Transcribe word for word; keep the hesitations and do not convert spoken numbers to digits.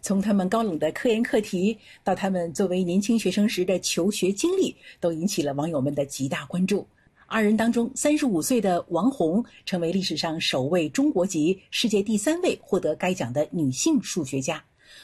从他们高冷的科研课题到他们作为年轻学生时的求学经历，都引起了网友们的极大关注。二人当中，三十五岁的王红成为历史上首位中国籍、世界第三位获得该奖的女性数学家。